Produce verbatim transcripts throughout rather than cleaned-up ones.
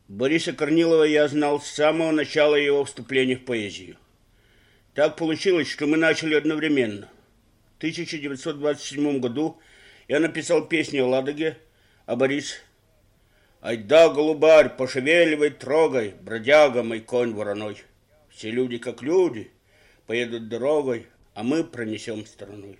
Бориса Корнилова я знал с самого начала его вступления в поэзию. Так получилось, что мы начали одновременно. В тысяча девятьсот двадцать седьмом году я написал песню о Ладоге, а Борис: «Айда, голубарь, пошевеливай, трогай, бродяга мой конь вороной. Все люди, как люди, поедут дорогой, а мы пронесем стороной».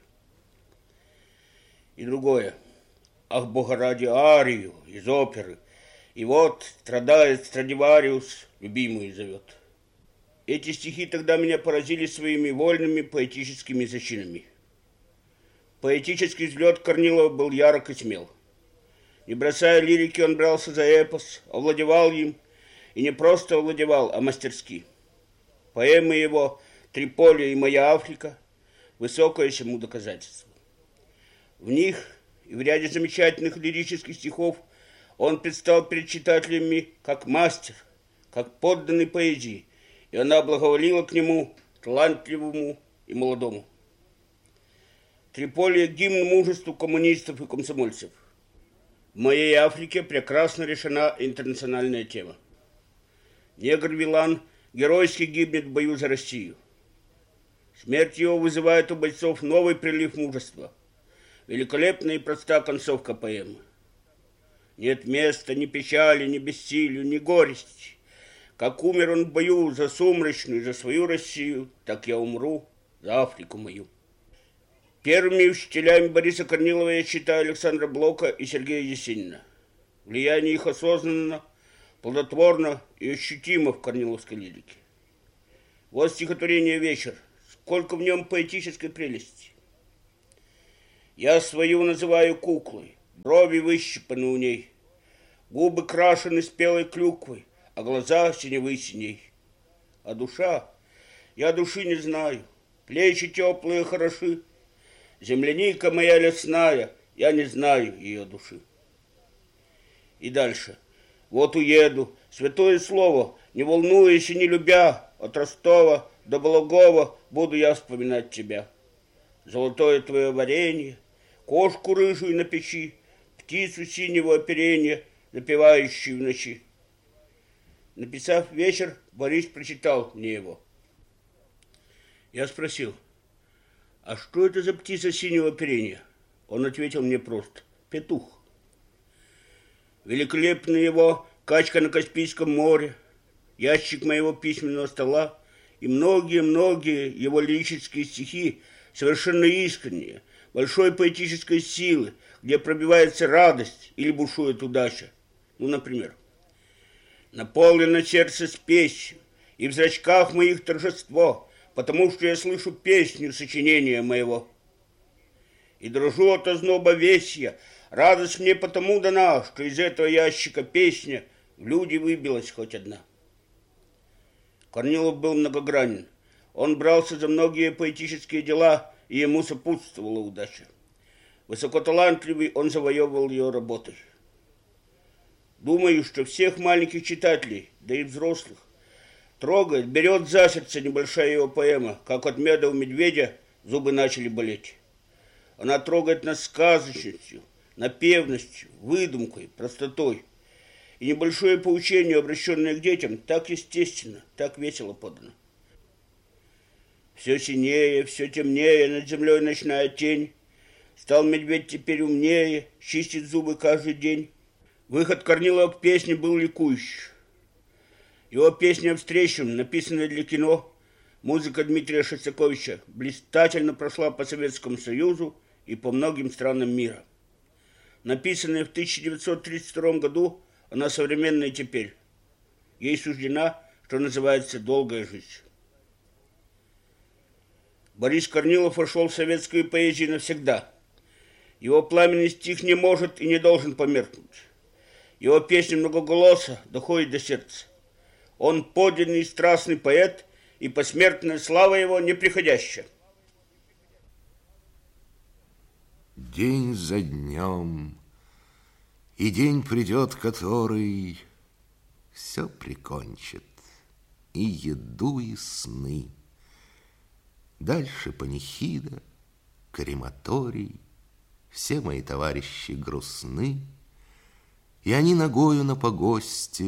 И другое: «Ах, Бога ради, арию из оперы, и вот страдает Страдивариус, любимую зовет». Эти стихи тогда меня поразили своими вольными поэтическими зачинами. Поэтический взлет Корнилова был ярок и смел. Не бросая лирики, он брался за эпос, овладевал им, и не просто овладевал, а мастерски. Поэмы его «Триполи» и «Моя Африка» – высокое всему доказательство. В них и в ряде замечательных лирических стихов он предстал перед читателями как мастер, как подданный поэзии, и она благоволила к нему, талантливому и молодому. «Триполи» – гимн мужеству коммунистов и комсомольцев. В «Моей Африке» прекрасно решена интернациональная тема. Негр Вилан геройски гибнет в бою за Россию. Смерть его вызывает у бойцов новый прилив мужества. Великолепная и проста концовка поэмы. Нет места ни печали, ни бессилию, ни горести. Как умер он в бою за сумрачную, за свою Россию, так я умру за Африку мою. Первыми учителями Бориса Корнилова я считаю Александра Блока и Сергея Есенина. Влияние их осознанно, плодотворно и ощутимо в корниловской лирике. Вот стихотворение «Вечер». Сколько в нем поэтической прелести. Я свою называю куклой, брови выщипаны у ней, губы крашены спелой клюквой, а глаза синевы синей. А душа? Я души не знаю, плечи теплые хороши, земляника моя лесная, я не знаю ее души. И дальше. Вот уеду, святое слово, не волнуясь и не любя, от Ростова до Балагова буду я вспоминать тебя. Золотое твое варенье, кошку рыжую на печи, птицу синего оперения, напевающую в ночи. Написав «Вечер», Борис прочитал мне его. Я спросил: «А что это за птица синего оперения?» Он ответил мне просто: «Петух». Великолепна его качка на Каспийском море, ящик моего письменного стола и многие-многие его лирические стихи совершенно искренние, большой поэтической силы, где пробивается радость или бушует удача. Ну, например: «Наполнено сердце спесью, и в зрачках моих торжество, потому что я слышу песню сочинения моего. И дрожу от озноба весь я, радость мне потому дана, что из этого ящика песня в люди выбилась хоть одна». Корнилов был многогранен. Он брался за многие поэтические дела, и ему сопутствовала удача. Высокоталантливый, он завоевывал ее работой. Думаю, что всех маленьких читателей, да и взрослых, трогает, берет за сердце небольшая его поэма «Как от меда у медведя зубы начали болеть». Она трогает нас сказочностью, напевностью, выдумкой, простотой. И небольшое поучение, обращенное к детям, так естественно, так весело подано. Все синее, все темнее, над землей ночная тень. Стал медведь теперь умнее, чистит зубы каждый день. Выход Корнилова к песне был ликующий. Его песня «Встречам», написанная для кино, музыка Дмитрия Шостаковича, блистательно прошла по Советскому Союзу и по многим странам мира. Написанная в тысяча девятьсот тридцать втором году, она современная теперь. Ей суждена, что называется, долгая жизнь. Борис Корнилов вошел в советскую поэзию навсегда. Его пламенный стих не может и не должен померкнуть. Его песня многоголоса доходит до сердца. Он подлинный и страстный поэт, и посмертная слава его неприходящая. День за днем, и день придет, который все прикончит, и еду, и сны. Дальше панихида, крематорий, все мои товарищи грустны, и они ногою на погосте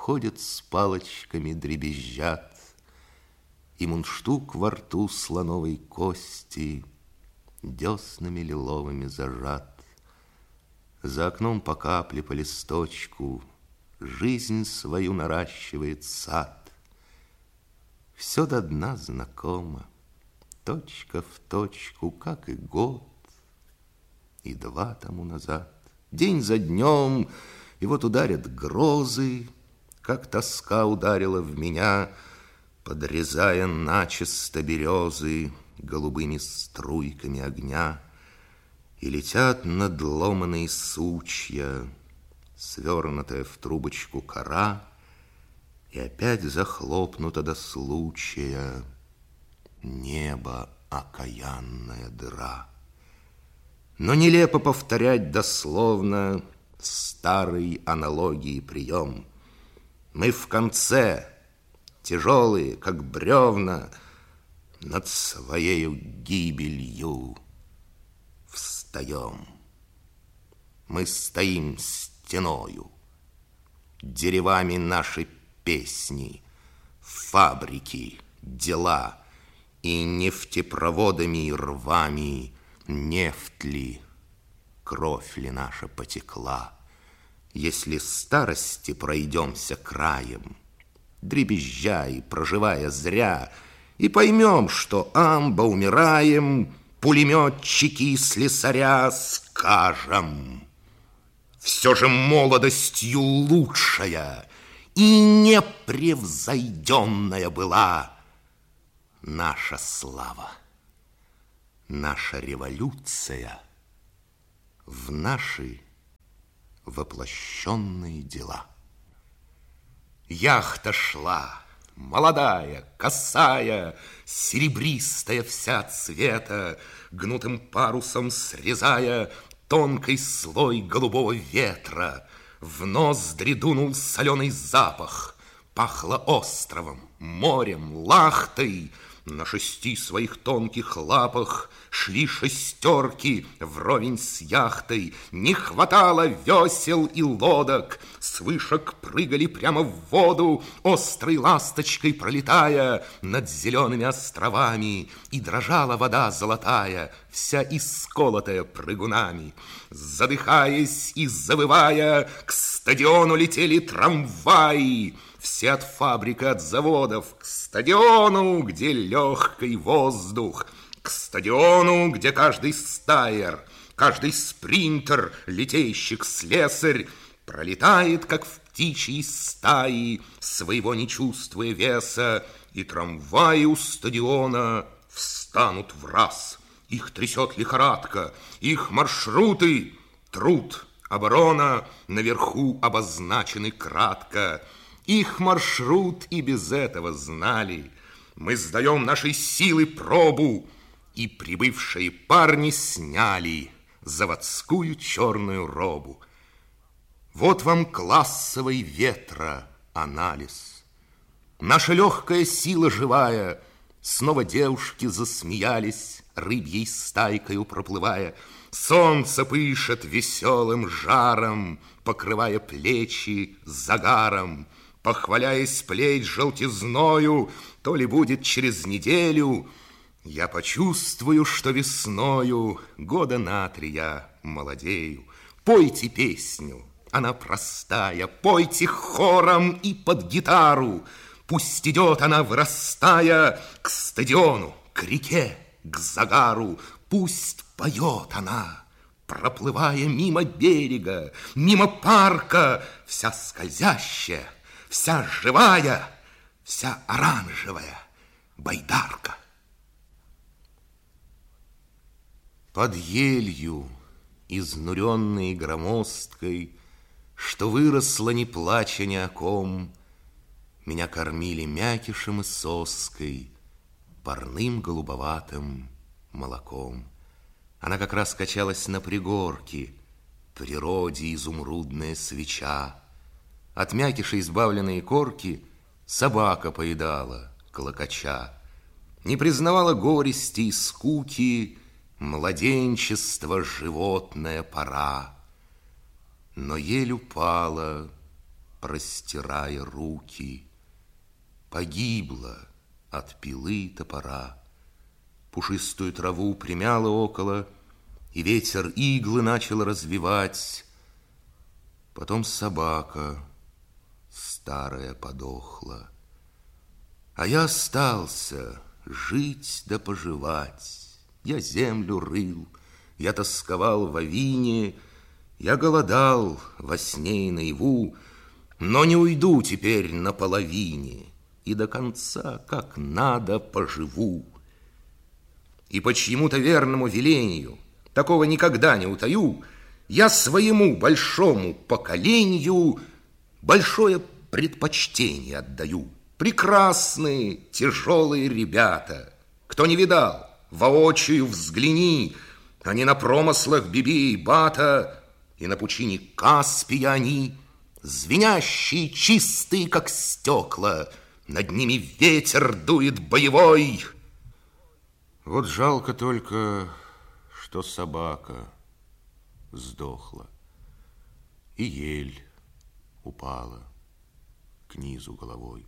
ходят с палочками, дребезжат, и мундштук во рту слоновой кости деснами лиловыми зажат. За окном по капле, по листочку жизнь свою наращивает сад. Все до дна знакомо, точка в точку, как и год, и два тому назад. День за днем, и вот ударят грозы, как тоска ударила в меня, подрезая начисто березы голубыми струйками огня. И летят надломанные сучья, свернутая в трубочку кора, и опять захлопнута до случая небо окаянная дыра. Но нелепо повторять дословно старый аналогии прием. Мы в конце, тяжелые, как бревна, над своею гибелью встаем. Мы стоим стеною, деревами наши песни, фабрики, дела, и нефтепроводами и рвами нефть ли, кровь ли наша потекла. Если старости пройдемся краем, дребезжа и проживая зря, и поймем, что амба умираем, пулеметчики слесаря скажем. Все же молодостью лучшая и непревзойденная была наша слава, наша революция в наши воплощенные дела. Яхта шла, молодая, косая, серебристая вся цвета, гнутым парусом срезая тонкий слой голубого ветра. В ноздри дунул соленый запах, пахло островом, морем, лахтой. На шести своих тонких лапах шли шестерки вровень с яхтой. Не хватало весел и лодок, с вышек прыгали прямо в воду, острой ласточкой пролетая над зелеными островами. И дрожала вода золотая, вся исколотая прыгунами. Задыхаясь и завывая, к стадиону летели трамваи. Все от фабрик, от заводов, к стадиону, где легкий воздух, к стадиону, где каждый стайер, каждый спринтер, летейщик, слесарь пролетает, как в птичьей стаи, своего не чувствуя веса, и трамваи у стадиона встанут в раз. Их трясет лихорадка, их маршруты, труд, оборона наверху обозначены кратко. Их маршрут и без этого знали. Мы сдаем нашей силы пробу, и прибывшие парни сняли заводскую черную робу. Вот вам классовый ветра анализ. Наша легкая сила живая. Снова девушки засмеялись, рыбьей стайкою проплывая. Солнце пышет веселым жаром, покрывая плечи загаром. Похваляясь плеть желтизною, то ли будет через неделю, я почувствую, что весною года на три я молодею. Пойте песню, она простая, пойте хором и под гитару. Пусть идет она, вырастая, к стадиону, к реке, к загару. Пусть поет она, проплывая мимо берега, мимо парка, вся скользящая, вся живая, вся оранжевая байдарка. Под елью, изнуренной громоздкой, что выросла, не плача ни о ком, меня кормили мякишем и соской, парным голубоватым молоком. Она как раз качалась на пригорке, природе изумрудная свеча. От мякиша избавленные корки собака поедала, клокоча. Не признавала горести и скуки младенчество животная пора. Но ель упала, простирая руки. Погибла от пилы топора. Пушистую траву примяло около, и ветер иглы начал развивать. Потом собака старая подохла, а я остался жить да поживать. Я землю рыл, я тосковал в авине, я голодал во сне и наяву, но не уйду теперь наполовине, и до конца, как надо, поживу. И по чьему-то верному велению, такого никогда не утаю, я своему большому поколению большое предпочтение отдаю. Прекрасные, тяжелые ребята, кто не видал, воочию взгляни, они на промыслах Биби и Бата, и на пучине Каспия они, звенящие, чистые, как стекла, над ними ветер дует боевой. Вот жалко только, что собака сдохла, и ель упала к низу головой.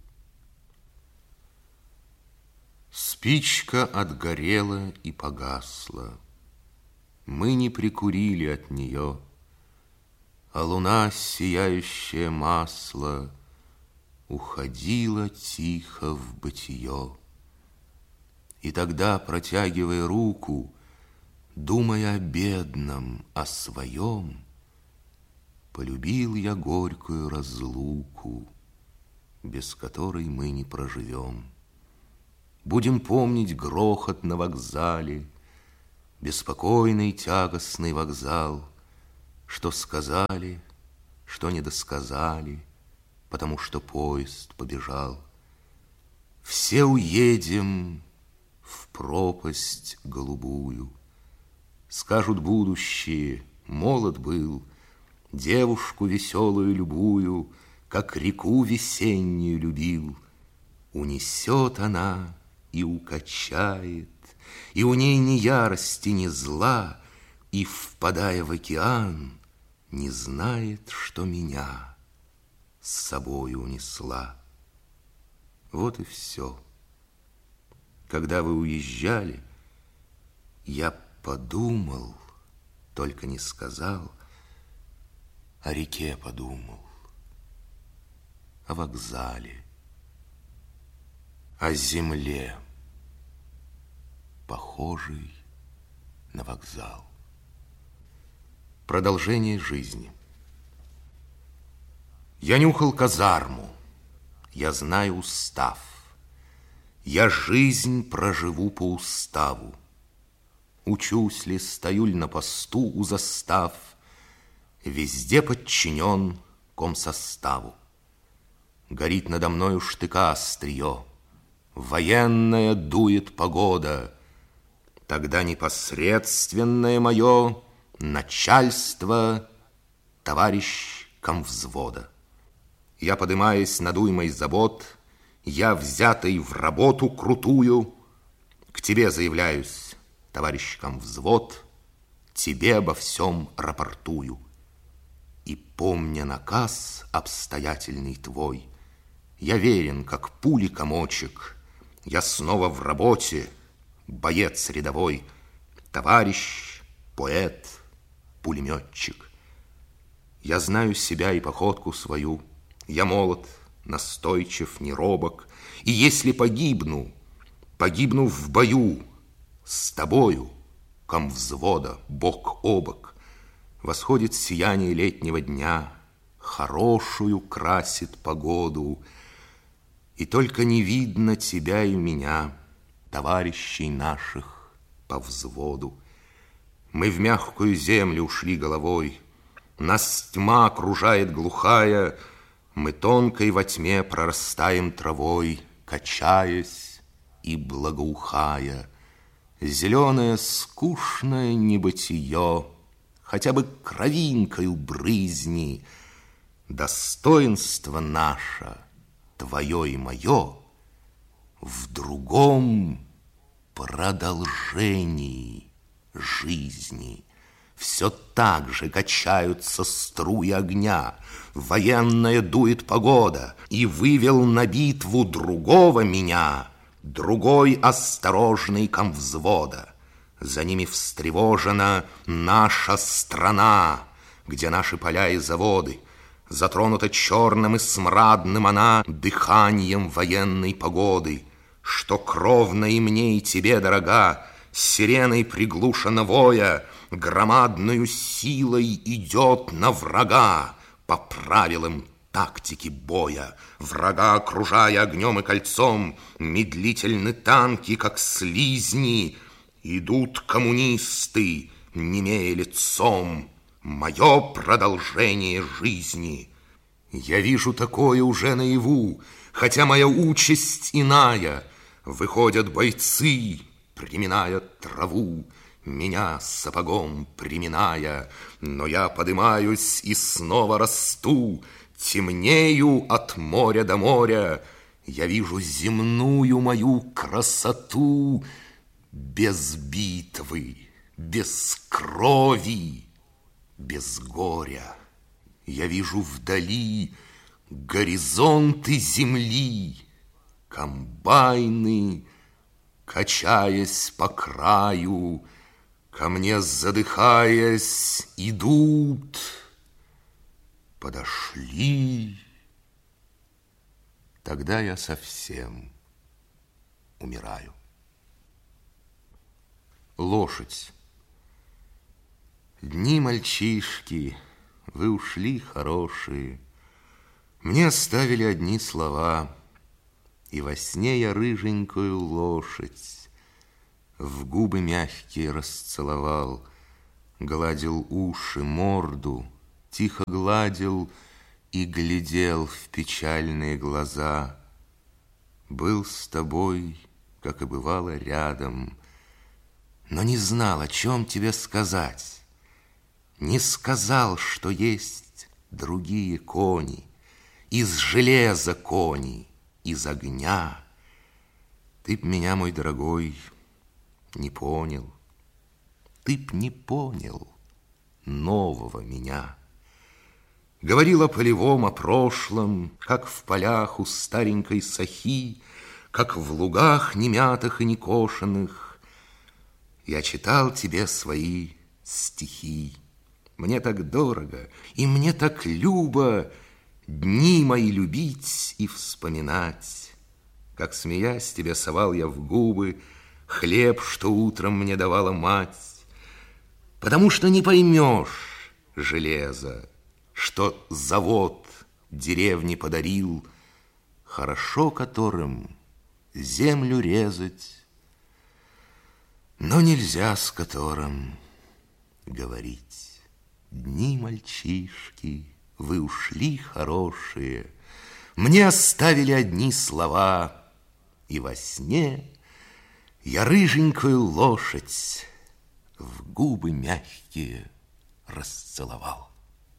Спичка отгорела и погасла. Мы не прикурили от нее, а луна, сияющее масло, уходила тихо в бытие. И тогда, протягивая руку, думая о бедном, о своем, полюбил я горькую разлуку, без которой мы не проживем. Будем помнить грохот на вокзале, беспокойный тягостный вокзал, что сказали, что не досказали, потому что поезд побежал. Все уедем в пропасть голубую. Скажут будущие: молод был, девушку веселую любую, как реку весеннюю любил. Унесет она и укачает, и у ней ни ярости, ни зла, и, впадая в океан, не знает, что меня с собой унесла. Вот и все. Когда вы уезжали, я подумал, только не сказал, о реке подумал, о вокзале, о земле, похожей на вокзал. Продолжение жизни. Я нюхал казарму, я знаю устав, я жизнь проживу по уставу. Учусь ли, стою ли на посту у застав, везде подчинен комсоставу. Горит надо мною штыка острие, военная дует погода. Тогда непосредственное мое начальство — товарищ комвзвода. Я, подымаясь над уймой забот, я, взятый в работу крутую, к тебе заявляюсь, товарищ комвзвод, тебе обо всем рапортую. И, помня наказ обстоятельный твой, я верен, как пули комочек, я снова в работе, боец рядовой, товарищ, поэт, пулеметчик. Я знаю себя и походку свою, я молод, настойчив, не робок, и если погибну, погибну в бою с тобою, комвзвода, бок о бок. Восходит сияние летнего дня, хорошую красит погоду, и только не видно тебя и меня, товарищей наших по взводу. Мы в мягкую землю ушли головой, нас тьма окружает глухая, мы тонкой во тьме прорастаем травой, качаясь и благоухая. Зеленое скучное небытие, хотя бы кровинкою брызни, достоинство наше, твое и мое, в другом продолжении жизни, Все так же качаются струи огня, военная дует погода, и вывел на битву другого меня, другой осторожный комвзвода. За ними встревожена наша страна, где наши поля и заводы. Затронута черным и смрадным она дыханием военной погоды, что кровно и мне, и тебе дорога, сиреной приглушена воя, громадную силой идет на врага по правилам тактики боя. Врага окружая огнем и кольцом, медлительны танки, как слизни. Идут коммунисты, немея лицом, мое продолжение жизни. Я вижу такое уже наяву, хотя моя участь иная. Выходят бойцы, приминая траву, меня сапогом приминая, но я подымаюсь и снова расту, темнею от моря до моря. Я вижу земную мою красоту без битвы, без крови, без горя. Я вижу вдали горизонты земли, комбайны, качаясь по краю, ко мне задыхаясь идут. Подошли. Тогда я совсем умираю. Лошадь. Дни, мальчишки, вы ушли хорошие. Мне оставили одни слова, и во сне я рыженькую лошадь в губы мягкие расцеловал, гладил уши, морду, тихо гладил и глядел в печальные глаза. Был с тобой, как и бывало, рядом, но не знал, о чем тебе сказать. Не сказал, что есть другие кони, из железа кони, из огня. Ты б меня, мой дорогой, не понял. Ты б не понял нового меня. Говорил о полевом, о прошлом, как в полях у старенькой сахи, как в лугах немятых и некошенных. Я читал тебе свои стихи. Мне так дорого и мне так любо дни мои любить и вспоминать, как, смеясь, тебе совал я в губы хлеб, что утром мне давала мать. Потому что не поймешь железо, что завод деревне подарил, хорошо которым землю резать, но нельзя с которым говорить. Дни, мальчишки, вы ушли хорошие, мне оставили одни слова, и во сне я рыженькую лошадь в губы мягкие расцеловал.